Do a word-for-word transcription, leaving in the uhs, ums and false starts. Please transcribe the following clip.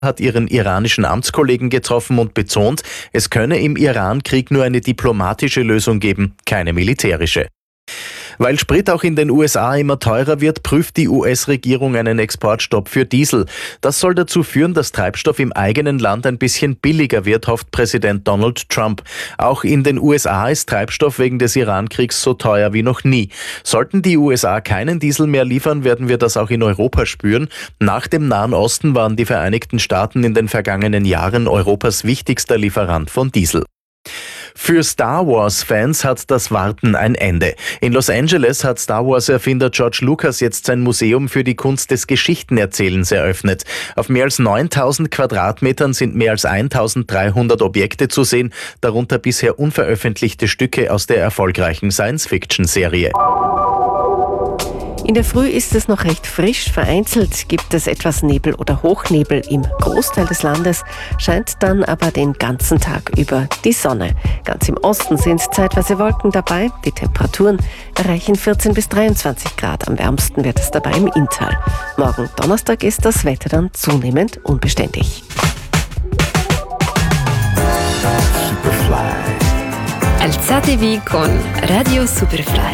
hat ihren iranischen Amtskollegen getroffen und betont, es könne im Iran-Krieg nur eine diplomatische Lösung geben, keine militärische. Weil Sprit auch in den U S A immer teurer wird, prüft die U S-Regierung einen Exportstopp für Diesel. Das soll dazu führen, dass Treibstoff im eigenen Land ein bisschen billiger wird, hofft Präsident Donald Trump. Auch in den U S A ist Treibstoff wegen des Iran-Kriegs so teuer wie noch nie. Sollten die U S A keinen Diesel mehr liefern, werden wir das auch in Europa spüren. Nach dem Nahen Osten waren die Vereinigten Staaten in den vergangenen Jahren Europas wichtigster Lieferant von Diesel. Für Star Wars-Fans hat das Warten ein Ende. In Los Angeles hat Star Wars-Erfinder George Lucas jetzt sein Museum für die Kunst des Geschichtenerzählens eröffnet. Auf mehr als neuntausend Quadratmetern sind mehr als eintausenddreihundert Objekte zu sehen, darunter bisher unveröffentlichte Stücke aus der erfolgreichen Science-Fiction-Serie. In der Früh ist es noch recht frisch, vereinzelt gibt es etwas Nebel oder Hochnebel. Im Großteil des Landes scheint dann aber den ganzen Tag über die Sonne. Ganz im Osten sind zeitweise Wolken dabei. Die Temperaturen erreichen vierzehn bis dreiundzwanzig Grad. Am wärmsten wird es dabei im Inntal. Morgen Donnerstag ist das Wetter dann zunehmend unbeständig. Alzatevi con Radio Superfly.